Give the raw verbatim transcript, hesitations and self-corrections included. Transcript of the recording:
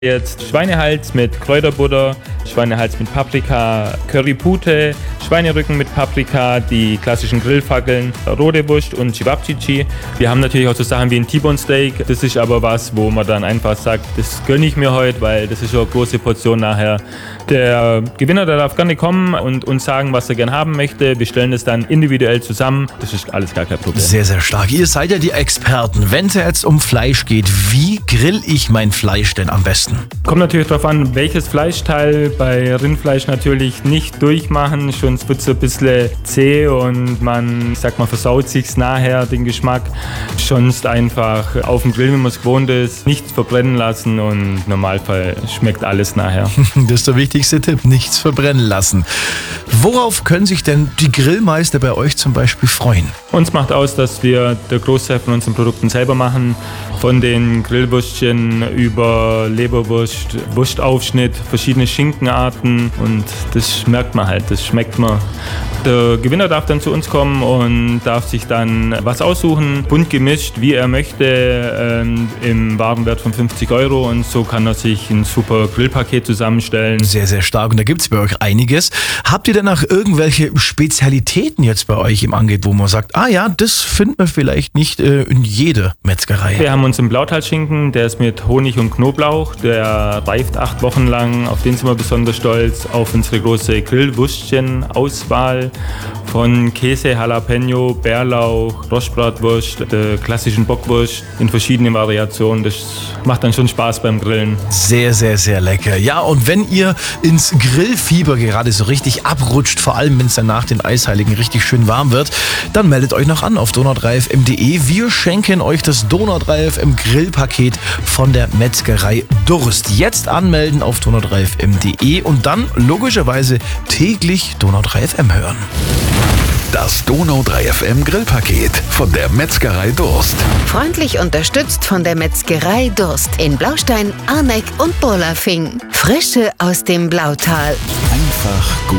Jetzt Schweinehals mit Kräuterbutter, Schweinehals mit Paprika, Currypute, Schweinerücken mit Paprika, die klassischen Grillfackeln, rote Wurst und Cevapcici. Wir haben natürlich auch so Sachen wie ein T-Bone Steak. Das ist aber was, wo man dann einfach sagt, das gönne ich mir heute, weil das ist schon eine große Portion nachher. Der Gewinner, der darf gerne kommen und uns sagen, was er gerne haben möchte. Wir stellen das dann individuell zusammen. Das ist alles gar kein Problem. Sehr, sehr stark. Ihr seid ja die Experten. Wenn es jetzt um Fleisch geht, wie grill ich mein Fleisch denn am besten? Kommt natürlich darauf an, welches Fleischteil. Bei Rindfleisch natürlich nicht durchmachen, sonst wird es ein bisschen zäh und man, ich sag mal, versaut sich nachher den Geschmack. Sonst einfach auf dem Grill, wie man es gewohnt ist, nichts verbrennen lassen und im Normalfall schmeckt alles nachher. Das ist der wichtigste Tipp, nichts verbrennen lassen. Worauf können sich denn die Grillmeister bei euch zum Beispiel freuen? Uns macht aus, dass wir der Großteil von unseren Produkten selber machen. Von den Grillwürstchen über Leberwurst, Wurstaufschnitt, verschiedene Schinkenarten und das merkt man halt, das schmeckt man. Der Gewinner darf dann zu uns kommen und darf sich dann was aussuchen, bunt gemischt, wie er möchte, ähm, im Warenwert von fünfzig Euro und so kann er sich ein super Grillpaket zusammenstellen. Sehr, sehr stark und da gibt es bei euch einiges. Habt ihr denn auch irgendwelche Spezialitäten jetzt bei euch im Angebot, wo man sagt, ah ja, das findet man vielleicht nicht äh, in jeder Metzgerei? Wir haben unseren Blautalschinken, der ist mit Honig und Knoblauch, der reift acht Wochen lang, auf den sind wir besonders stolz, auf unsere große Grillwürstchen-Auswahl von Käse, Jalapeno, Bärlauch, Rostbratwurst, der klassischen Bockwurst in verschiedenen Variationen. Das macht dann schon Spaß beim Grillen. Sehr, sehr, sehr lecker. Ja, und wenn ihr ins Grillfieber gerade so richtig abrutscht, vor allem wenn es dann nach den Eisheiligen richtig schön warm wird, dann meldet euch noch an auf donau drei f m punkt de. Wir schenken euch das Donau drei F M Grillpaket von der Metzgerei Durst. Jetzt anmelden auf donau drei f m punkt de und dann logischerweise täglich Donau drei F M hören. Das Donau drei F M Grillpaket von der Metzgerei Durst. Freundlich unterstützt von der Metzgerei Durst in Blaustein, Arneck und Burlafing. Frische aus dem Blautal. Einfach gut.